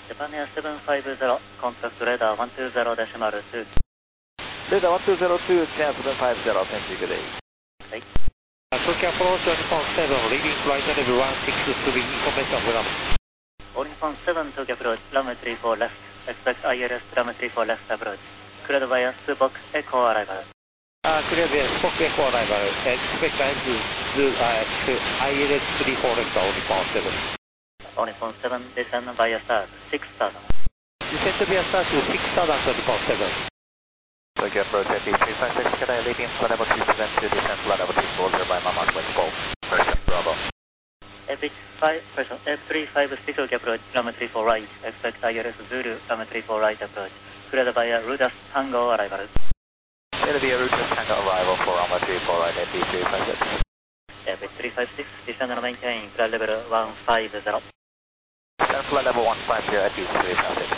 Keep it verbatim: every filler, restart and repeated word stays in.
Japan Air seven five zero, contact radar one two zero decimal two. Radar one two zero two, Japan seven five zero, thank you, good day. はい。 Tokyo approach Nippon seven, leading flight level one six three, information ground. Nippon seven, Tokyo approach, runway three four left, expect I L S runway three four left approach. Cleared via Spock Echo arrival. Uh, cleared via Spock Echo arrival, expect I L S three four left on Nippon seven. Nippon seven, descend via start six thousand. Descend via start six thousand to Nippon seven. Tokyo approach F B three five six, can I leading flight level two seven to descend flight level two four zero by Mama twenty-four, person Bravo. F five, person F three five six, Tokyo approach, runway three four right, expect I L S Zulu, runway three four right approach. Cleared via Rudast Tango arrival. Cleared via Rudast Tango arrival for runway three four right, F B three five six. F three five six, descend and maintain flight level one five zero. Descend flight level one five zero, F B three five six.